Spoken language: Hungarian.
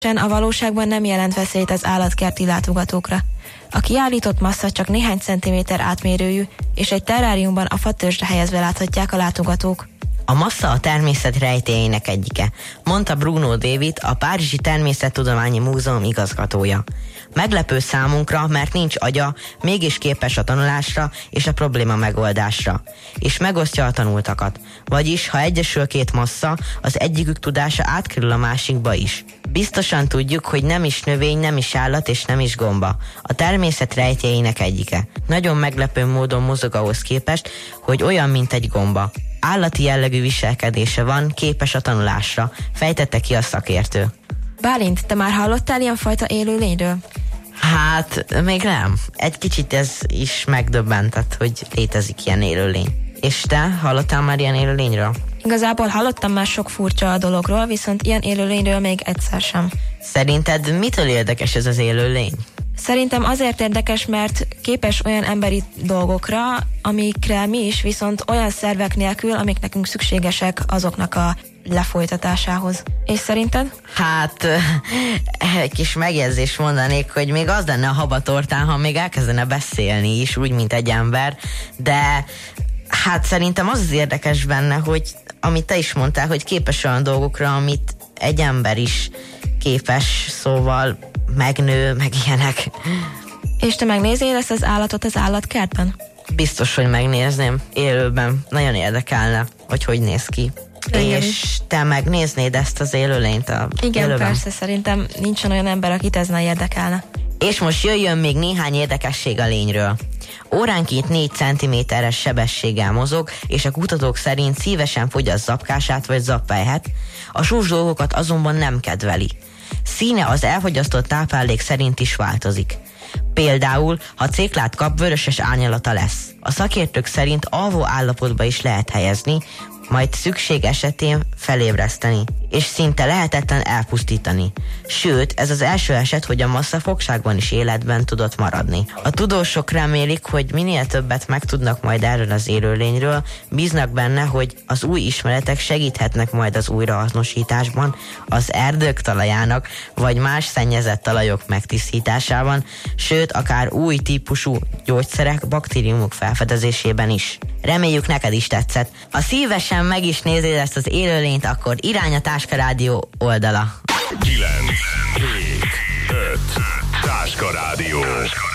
A valóságban nem jelent veszélyt az állatkerti látogatókra. A kiállított massza csak néhány centiméter átmérőjű, és egy terráriumban a fatörzsre helyezve láthatják a látogatók. A massza a természet rejtélyeinek egyike, mondta Bruno David, a Párizsi Természettudományi Múzeum igazgatója. Meglepő számunkra, mert nincs agya, mégis képes a tanulásra és a probléma megoldásra, és megosztja a tanultakat. Vagyis, ha egyesül két massza, az egyikük tudása átkerül a másikba is. Biztosan tudjuk, hogy nem is növény, nem is állat és nem is gomba. A természet rejtélyeinek egyike. Nagyon meglepő módon mozog ahhoz képest, hogy olyan, mint egy gomba. Állati jellegű viselkedése van, képes a tanulásra, fejtette ki a szakértő. Bálint, te már hallottál ilyen fajta élőlényről? Hát, még nem. Egy kicsit ez is megdöbbentett, hogy létezik ilyen élőlény. És te hallottál már ilyen élőlényről? Igazából hallottam már sok furcsa dologról, viszont ilyen élőlényről még egyszer sem. Szerinted mitől érdekes ez az élőlény? Szerintem azért érdekes, mert képes olyan emberi dolgokra, amikre mi is, viszont olyan szervek nélkül, amik nekünk szükségesek azoknak a lefolytatásához. És szerinted? Hát, egy kis megjegyzést mondanék, hogy még az lenne a habatortán, ha még elkezdene beszélni is, úgy, mint egy ember, de hát szerintem az érdekes benne, hogy amit te is mondtál, hogy képes olyan dolgokra, amit egy ember is képes, szóval megnő, meg ilyenek. És te megnézél ezt az állatot az állatkertben? Biztos, hogy megnézném élőben. Nagyon érdekelne, hogy néz ki. Igen. És te megnéznéd ezt az élőlényt Igen, élőben? Persze, szerintem nincsen olyan ember, akit ez ne érdekelne. És most jöjjön még néhány érdekesség a lényről. Óránként 4 cm-es sebességgel mozog, és a kutatók szerint szívesen fogyaszt zapkását vagy zappelyhet, a sós dolgokat azonban nem kedveli. Színe az elfogyasztott táplálék szerint is változik. Például, ha céklát kap, vöröses árnyalata lesz. A szakértők szerint alvó állapotba is lehet helyezni, majd szükség esetén felébreszteni, és szinte lehetetlen elpusztítani. Sőt, ez az első eset, hogy a massza fogságban is életben tudott maradni. A tudósok remélik, hogy minél többet megtudnak majd erről az élőlényről, bíznak benne, hogy az új ismeretek segíthetnek majd az újrahasznosításban, az erdők talajának, vagy más szennyezett talajok megtisztításában, sőt, akár új típusú gyógyszerek, baktériumok felfedezésében is. Reméljük, neked is tetszett. Ha szívesen meg is nézed ezt az élőlényt, akkor irány a Táska Rádió oldala. 9, 7, 5, Táska Rádió.